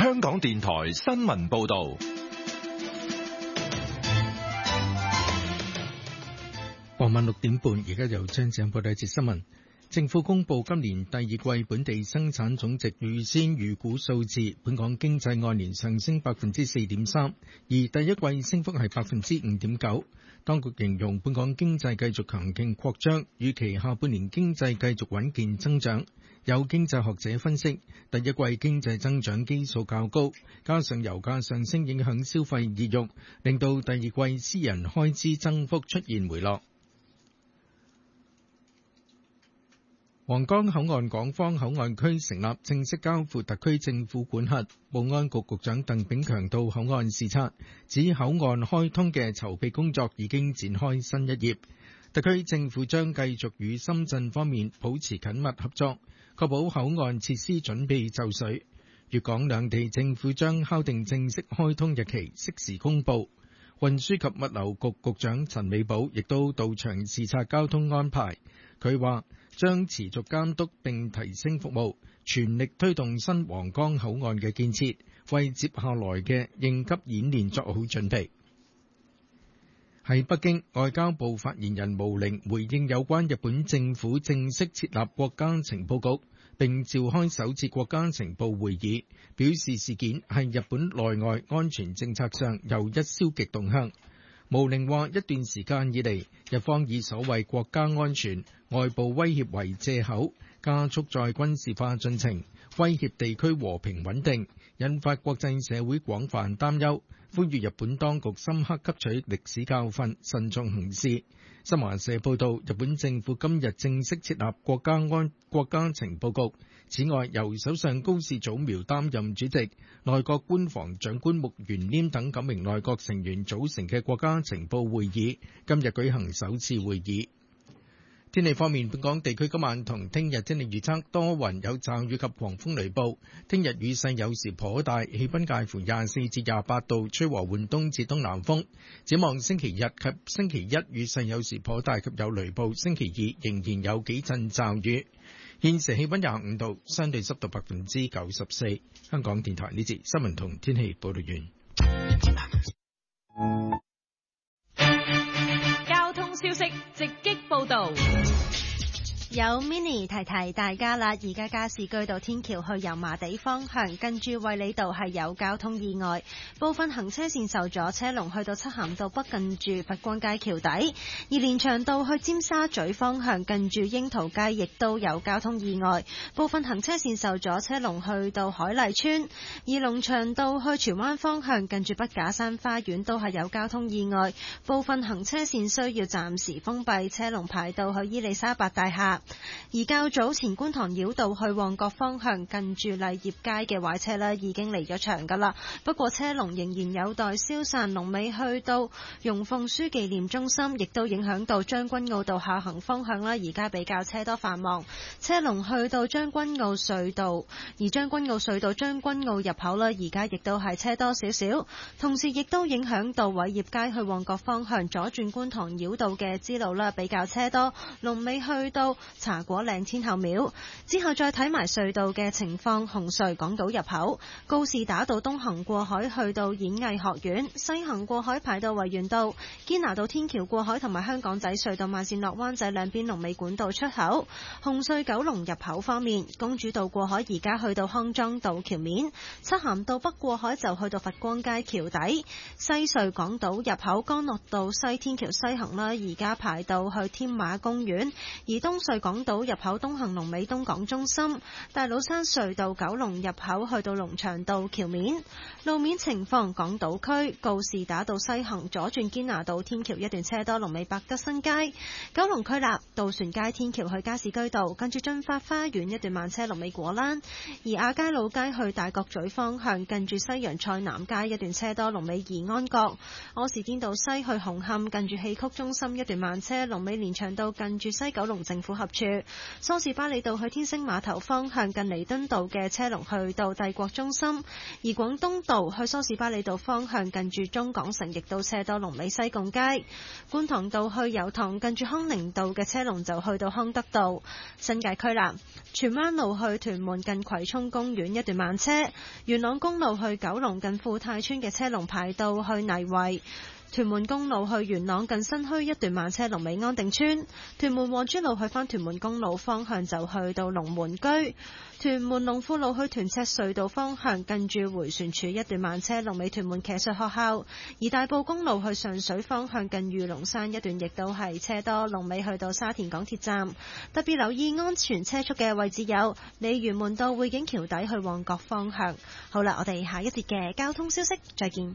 香港電台新聞報道。 傍晚6點半，而家由張正報第一節新聞。政府公布今年第二季本地生產總值預先預估數字，本港經濟按年上升 4.3%， 而第一季升幅係 5.9%。當局形容本港經濟繼續強勁擴張，預期下半年經濟繼續穩健增長。有經濟學者分析，第一季經濟增長基數較高，加上油價上升影響消費意欲，令到第二季私人開支增幅出現回落。皇崗口岸港方口岸區成立，正式交付特區政府管轄。保安局局長鄧炳強到口岸視察，指口岸開通嘅籌備工作已經展開新一頁。特區政府將繼續與深圳方面保持緊密合作，確保口岸設施準備就緒。粵港兩地政府將敲定正式開通日期，適時公佈。運輸及物流局局長陳美寶亦都到場視察交通安排。佢話將持續監督並提升服務，全力推動新皇崗口岸嘅建設，為接下來嘅應急演練作好準備。喺北京，外交部發言人毛寧回應有關日本政府正式設立國家情報局並召開首次國家情報會議，表示事件係日本內外安全政策上又一消極動向。毛寧話，一段時間以嚟，日方以所謂國家安全、外部威脅為藉口，加速再軍事化進程，威脅地區和平穩定，引發國際社會廣泛擔憂，呼籲日本當局深刻吸取歷史教訓，慎重行事。新華社報道，日本政府今日正式設立國家情報局。此外，由首相高市早苗擔任主席，內閣官房長官木原稔等9名內閣成員組成嘅國家情報會議，今日舉行首次會議。天氣方面，本港地區今晚同聽日天氣預測多雲，有驟雨及狂風雷暴。聽日雨勢有時頗大，氣溫介乎24至28度，吹和緩東至東南風。展望星期日及星期一雨勢有時頗大及有雷暴，星期二仍然有幾陣驟雨。現時氣溫25度，相對濕度94%。香港電台呢節新聞同天氣報道完。 交通消息直擊報道。 有 Mini 提提大家啦，而家加士居道天橋去油麻地方向，近住衛理道係有交通意外，部分行車線受阻，車龍去到漆咸道北近住佛光街橋底；而連翔道去尖沙咀方向，近住櫻桃街亦都有交通意外，部分行車線受阻，車龍去到海麗村；而龍翔道去荃灣方向，近住筆架山花園都係有交通意外，部分行車線需要暫時封閉，車龍排到去伊利沙伯大廈。而較早前觀塘繞道去旺角方向，近住麗業街嘅壞車呢已經離咗場㗎啦，不過車龍仍然有待消散，龍尾去到容鳳書紀念中心，亦都影響到將軍澳道下行方向啦，而家比較車多繁忙，車龍去到將軍澳隧道，而將軍澳隧道將軍澳入口啦，而家亦都係車多少少，同時亦都影響到偉業街去旺角方向左轉觀塘繞道嘅支路啦，比較車多，龍尾去到茶果嶺天后廟。之後再睇埋隧道嘅情況，紅隧港島入口告士打道東行過海去到演藝學院，西行過海排到維園道，堅拿道天橋過海同埋香港仔隧道慢線落灣仔兩邊龍尾管道出口。紅隧九龍入口方面，公主道過海而家去到康莊道橋面，漆咸道北過海就去到佛光街橋底，西隧港島入口干諾道西天橋西行啦，而家排到去天馬公園，而東隧港島入口東行龍尾東港中心，大老山隧道九龍入口去到龍翔道橋面。路面情況，港島區告士打道西行左轉堅拿道天橋一段車多，龍尾百德新街。九龍區立渡船街天橋去加士居道，跟住駿發花園一段慢車龍尾果欄。而亞皆老街去大角咀方向，近住西洋菜南街一段車多，龍尾怡安閣。柯士甸道西去紅磡，近住戲曲中心一段慢車，龍尾連翔道近住西九龍政府合合處。梳士巴利道去天星碼頭方向近彌敦道嘅車龍去到帝國中心，而廣東道去梳士巴利道方向近住中港城亦都車多，龍尾西貢街。觀塘道去油塘近住康寧道嘅車龍就去到康德道。新界區南荃灣路去屯門近葵涌公園一段慢車，元朗公路去九龍近富泰村嘅車龍排到去泥圍。屯門公路去元朗近新墟一段慢車，龍尾安定村。屯門黃珠路去返屯門公路方向就去到龍門居。屯門龍富路去屯赤隧道方向近住迴旋處一段慢車，龍尾屯門騎術學校。而大埔公路去上水方向近御龍山一段亦都係車多，龍尾去到沙田港鐵站。特別留意安全車速嘅位置有鯉魚門道匯景橋底去旺角方向。好啦，我哋下一節嘅交通消息再見。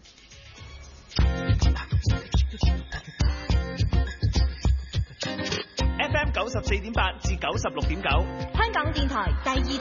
FM 94.8至96.9， 香港電台第二